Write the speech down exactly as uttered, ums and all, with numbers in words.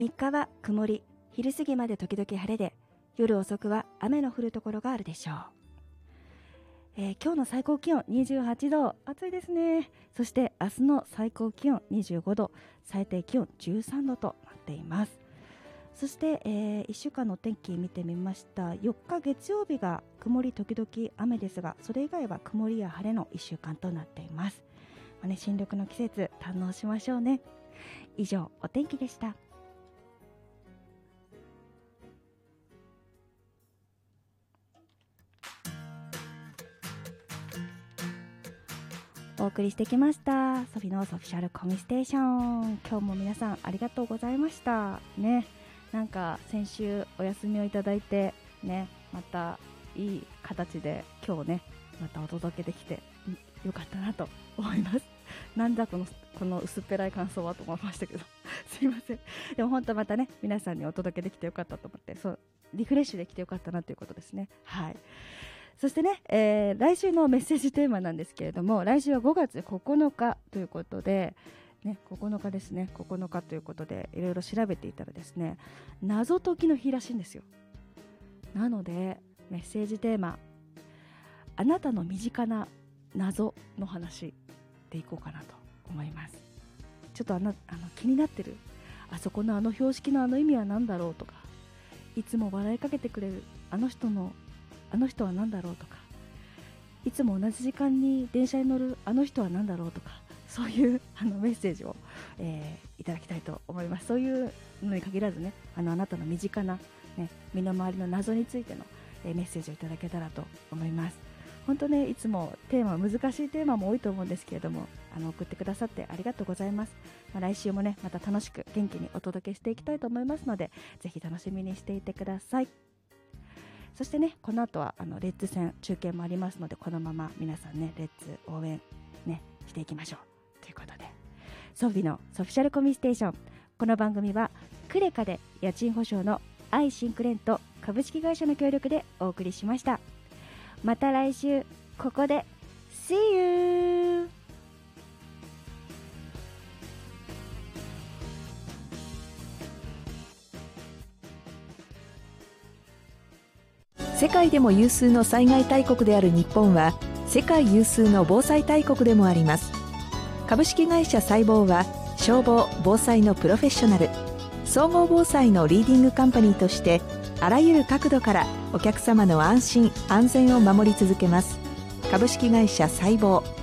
みっかは曇り、昼過ぎまで時々晴れで、夜遅くは雨の降るところがあるでしょう。えー、今日の最高気温にじゅうはちど、暑いですね。そして明日の最高気温にじゅうごど、最低気温じゅうさんどとなっています。そして、えー、いっしゅうかんの天気見てみました。よっか月曜日が曇り時々雨ですが、それ以外は曇りや晴れのいっしゅうかんとなっています。まあね、新緑の季節堪能しましょうね。以上、お天気でした。お送りしてきましたソフィのソフィシャルコミステーション。今日も皆さんありがとうございましたね。なんか先週お休みをいただいてね、またいい形で今日ねまたお届けできてよかったなと思います。なんだこのこの薄っぺらい感想はと思いましたけどすいません。でも本当またね皆さんにお届けできてよかったと思って、そうリフレッシュできてよかったなということですね。はい。そしてね、えー、来週のメッセージテーマなんですけれども、来週はごがつここのかということで、ね、ここのかですね、ここのかということでいろいろ調べていたらですね、謎解きの日らしいんですよ。なのでメッセージテーマ、あなたの身近な謎の話でいこうかなと思います。ちょっとあのあの気になってる、あそこのあの標識のあの意味は何だろうとか、いつも笑いかけてくれるあの人のあの人は何だろうとか、いつも同じ時間に電車に乗るあの人は何だろうとか、そういうあのメッセージを、えー、いただきたいと思います。そういうのに限らずね、あのあなたの身近な、ね、身の回りの謎についての、えー、メッセージをいただけたらと思います。本当ね、いつもテーマ、難しいテーマも多いと思うんですけれども、あの送ってくださってありがとうございます。まあ、来週もねまた楽しく元気にお届けしていきたいと思いますので、ぜひ楽しみにしていてください。そしてね、この後はあのレッツ戦中継もありますので、このまま皆さんねレッツ応援ねしていきましょうということで、ソフィのソフィシャルコミステーション。この番組はクレカで家賃保証のアイシンクレント株式会社の協力でお送りしました。また来週ここで See you。 世界でも有数の災害大国である日本は、世界有数の防災大国でもあります。株式会社サイボーは、消防・防災のプロフェッショナル、総合防災のリーディングカンパニーとして、あらゆる角度からお客様の安心・安全を守り続けます。株式会社サイボー。